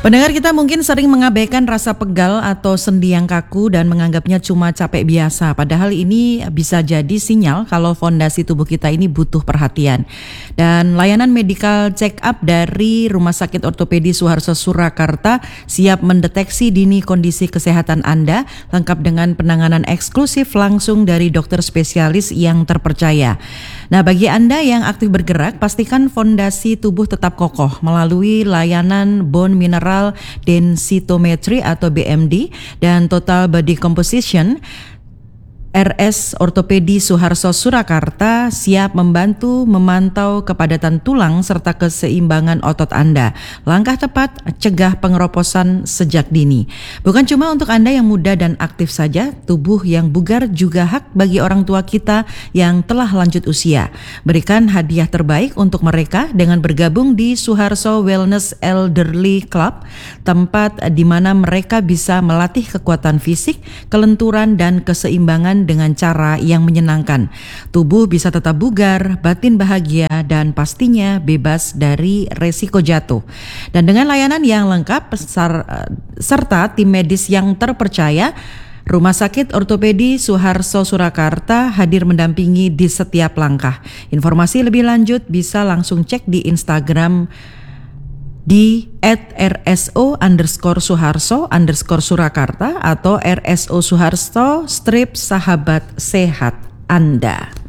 Pendengar kita mungkin sering mengabaikan rasa pegal atau sendi yang kaku dan menganggapnya cuma capek biasa. Padahal ini bisa jadi sinyal kalau fondasi tubuh kita ini butuh perhatian. Dan layanan medical check up dari Rumah Sakit Ortopedi Suharto Surakarta siap mendeteksi dini kondisi kesehatan Anda, lengkap dengan penanganan eksklusif langsung dari dokter spesialis yang terpercaya. Nah, bagi Anda yang aktif bergerak, pastikan fondasi tubuh tetap kokoh melalui layanan bone mineral densitometry atau BMD dan total body composition. RS Ortopedi Suharto Surakarta siap membantu memantau kepadatan tulang serta keseimbangan otot Anda. Langkah tepat, cegah pengeroposan sejak dini. Bukan cuma untuk Anda yang muda dan aktif saja, tubuh yang bugar juga hak bagi orang tua kita yang telah lanjut usia. Berikan hadiah terbaik untuk mereka dengan bergabung di Suharto Wellness Elderly Club, tempat di mana mereka bisa melatih kekuatan fisik, kelenturan, dan keseimbangan dengan cara yang menyenangkan. Tubuh bisa tetap bugar, batin bahagia, dan pastinya bebas dari resiko jatuh. Dan dengan layanan yang lengkap serta tim medis yang terpercaya, Rumah Sakit Ortopedi Suharto Surakarta hadir mendampingi di setiap langkah. Informasi lebih lanjut bisa langsung cek di Instagram di @rso_suharto_surakarta atau RSO Suharto / sahabat sehat Anda.